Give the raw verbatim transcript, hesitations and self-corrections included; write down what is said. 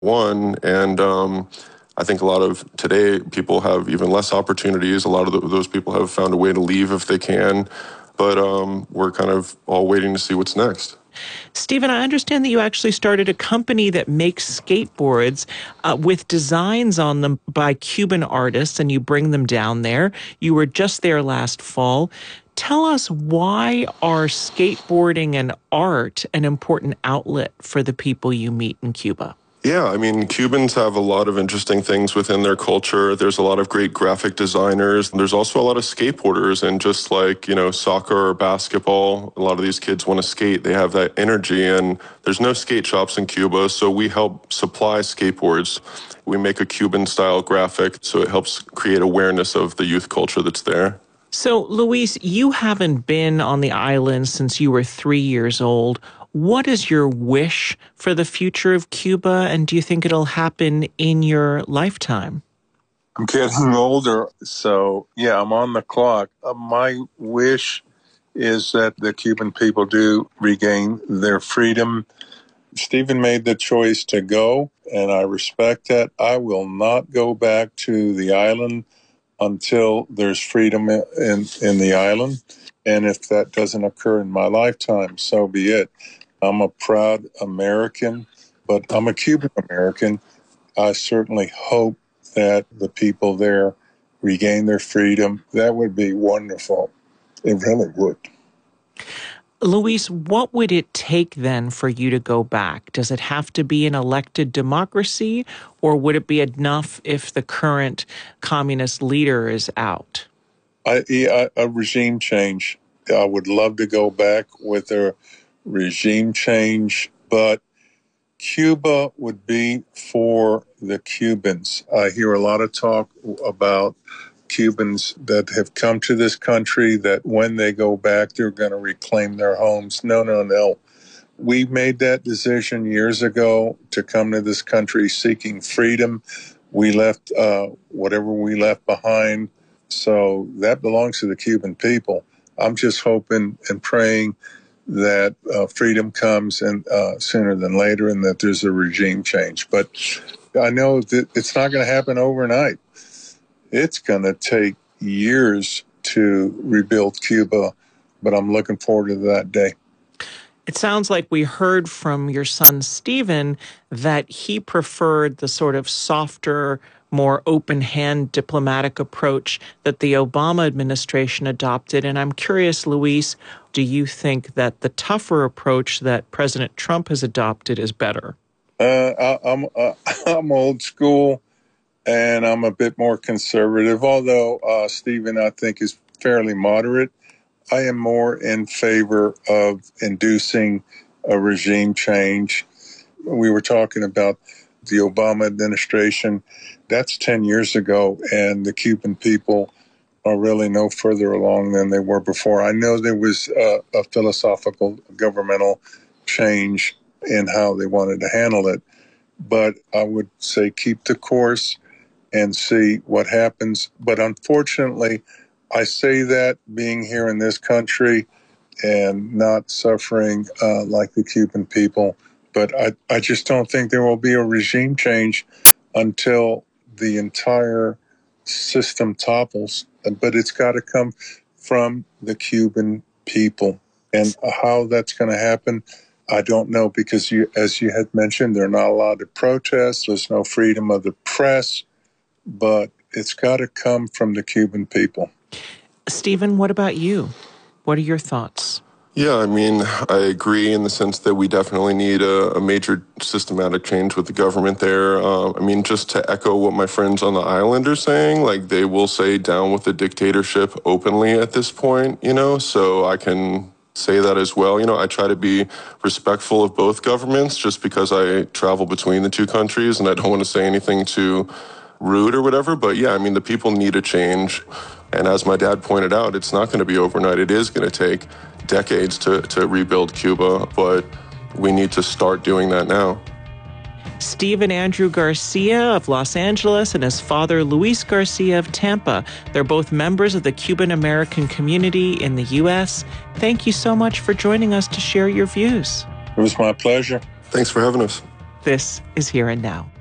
one. And um, I think a lot of today people have even less opportunities. A lot of the, those people have found a way to leave if they can. But um, we're kind of all waiting to see what's next. Stephen, I understand that you actually started a company that makes skateboards uh, with designs on them by Cuban artists, and you bring them down there. You were just there last fall. Tell us, why are skateboarding and art an important outlet for the people you meet in Cuba? Yeah, I mean, Cubans have a lot of interesting things within their culture. There's a lot of great graphic designers. There's also a lot of skateboarders, and just like, you know, soccer or basketball, a lot of these kids want to skate. They have that energy, and there's no skate shops in Cuba, so we help supply skateboards. We make a Cuban-style graphic, so it helps create awareness of the youth culture that's there. So, Luis, you haven't been on the island since you were three years old. What is your wish for the future of Cuba, and do you think it'll happen in your lifetime? I'm getting older, so yeah, I'm on the clock. Uh, my wish is that the Cuban people do regain their freedom. Stephen made the choice to go, and I respect that. I will not go back to the island until there's freedom in, in the island. And if that doesn't occur in my lifetime, so be it. I'm a proud American, but I'm a Cuban American. I certainly hope that the people there regain their freedom. That would be wonderful. It really would. Luis, what would it take then for you to go back? Does it have to be an elected democracy, or would it be enough if the current communist leader is out? I, a, a regime change. I would love to go back with a regime change, but Cuba would be for the Cubans. I hear a lot of talk about Cubans that have come to this country, that when they go back, they're going to reclaim their homes. No, no, no. We made that decision years ago to come to this country seeking freedom. We left uh, whatever we left behind. So that belongs to the Cuban people. I'm just hoping and praying that uh, freedom comes and uh, sooner than later, and that there's a regime change. But I know that it's not going to happen overnight. It's going to take years to rebuild Cuba, but I'm looking forward to that day. It sounds like we heard from your son, Stephen, that he preferred the sort of softer, more open-hand diplomatic approach that the Obama administration adopted. And I'm curious, Luis, do you think that the tougher approach that President Trump has adopted is better? Uh, I, I'm uh, I'm old school, and I'm a bit more conservative, although uh, Stephen, I think, is fairly moderate. I am more in favor of inducing a regime change. We were talking about the Obama administration. That's ten years ago, and the Cuban people are really no further along than they were before. I know there was a, a philosophical governmental change in how they wanted to handle it, but I would say keep the course and see what happens. But unfortunately, I say that being here in this country and not suffering uh, like the Cuban people, but I, I just don't think there will be a regime change until the entire system topples. But it's got to come from the Cuban people. And how that's going to happen, I don't know, because you, as you had mentioned, they're not allowed to protest. There's no freedom of the press, but it's got to come from the Cuban people. Stephen, what about you? What are your thoughts? Yeah, I mean, I agree in the sense that we definitely need a, a major systematic change with the government there. Uh, I mean, just to echo what my friends on the island are saying, like, they will say down with the dictatorship openly at this point, you know, so I can say that as well. You know, I try to be respectful of both governments just because I travel between the two countries, and I don't want to say anything too rude or whatever, but yeah, I mean, the people need a change. And as my dad pointed out, it's not going to be overnight. It is going to take decades to, to rebuild Cuba, but we need to start doing that now. Stephen Andrew Garcia of Los Angeles and his father Luis Garcia of Tampa. They're both members of the Cuban American community in the U S. Thank you so much for joining us to share your views. It was my pleasure. Thanks for having us. This is Here and Now.